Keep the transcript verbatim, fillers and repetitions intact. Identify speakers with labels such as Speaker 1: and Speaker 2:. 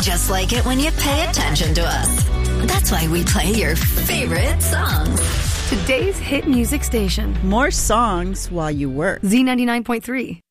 Speaker 1: just like it when you pay attention to us. That's why we play your favorite songs.
Speaker 2: Today's hit music station.
Speaker 3: More songs while you work.
Speaker 2: Z ninety-nine point three.